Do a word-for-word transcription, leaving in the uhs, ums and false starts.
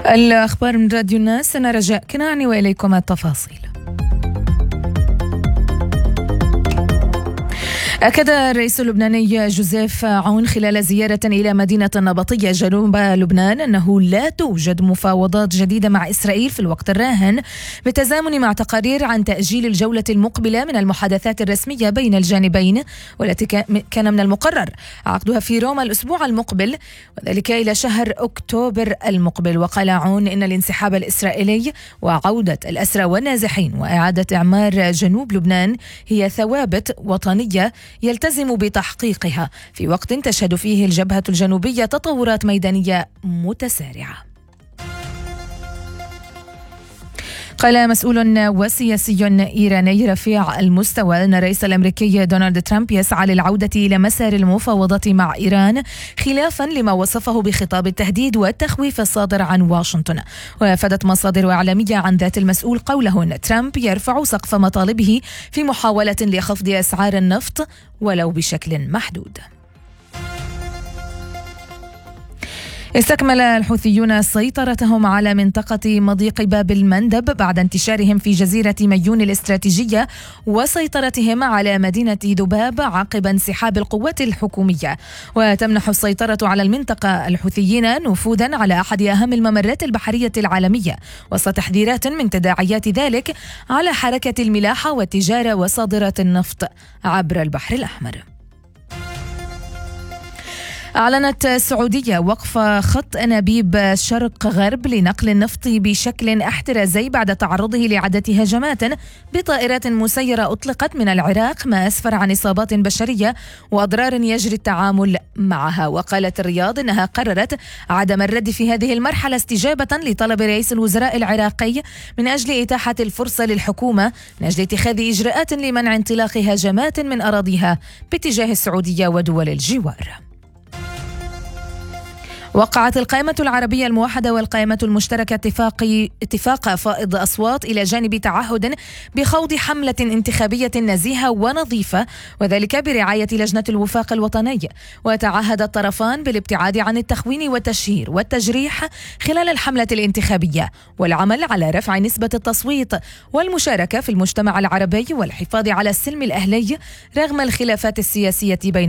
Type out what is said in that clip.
الأخبار من راديو الناس، أنا رجاء كناني وإليكم التفاصيل. أكد الرئيس اللبناني جوزيف عون خلال زيارة إلى مدينة النبطية جنوب لبنان أنه لا توجد مفاوضات جديدة مع إسرائيل في الوقت الراهن، بالتزامن مع تقارير عن تأجيل الجولة المقبلة من المحادثات الرسمية بين الجانبين، والتي كان من المقرر عقدها في روما الأسبوع المقبل، وذلك إلى شهر أكتوبر المقبل. وقال عون إن الانسحاب الإسرائيلي وعودة الأسرى والنازحين وإعادة إعمار جنوب لبنان هي ثوابت وطنية يلتزم بتحقيقها في وقت تشهد فيه الجبهة الجنوبية تطورات ميدانية متسارعة. قال مسؤول وسياسي إيراني رفيع المستوى أن الرئيس الأمريكي دونالد ترامب يسعى للعودة إلى مسار المفاوضات مع إيران، خلافا لما وصفه بخطاب التهديد والتخويف الصادر عن واشنطن. وافدت مصادر إعلامية عن ذات المسؤول قوله أن ترامب يرفع سقف مطالبه في محاولة لخفض أسعار النفط ولو بشكل محدود. استكمل الحوثيون سيطرتهم على منطقة مضيق باب المندب بعد انتشارهم في جزيرة ميون الاستراتيجية وسيطرتهم على مدينة ذباب عقب انسحاب القوات الحكومية. وتمنح السيطرة على المنطقة الحوثيين نفوذا على أحد أهم الممرات البحرية العالمية، وسط تحذيرات من تداعيات ذلك على حركة الملاحة والتجارة وصادرات النفط عبر البحر الأحمر. أعلنت السعودية وقف خط أنابيب شرق غرب لنقل النفط بشكل احترازي بعد تعرضه لعدة هجمات بطائرات مسيرة أطلقت من العراق، ما أسفر عن إصابات بشرية وأضرار يجري التعامل معها. وقالت الرياض إنها قررت عدم الرد في هذه المرحلة استجابة لطلب رئيس الوزراء العراقي من أجل إتاحة الفرصة للحكومة من أجل اتخاذ إجراءات لمنع انطلاق هجمات من أراضيها باتجاه السعودية ودول الجوار. وقعت القائمة العربية الموحدة والقائمة المشتركة اتفاق اتفاق فائض أصوات إلى جانب تعهد بخوض حملة انتخابية نزيهة ونظيفة، وذلك برعاية لجنة الوفاق الوطني. وتعهد الطرفان بالابتعاد عن التخوين والتشهير والتجريح خلال الحملة الانتخابية، والعمل على رفع نسبة التصويت والمشاركة في المجتمع العربي والحفاظ على السلم الأهلي رغم الخلافات السياسية بين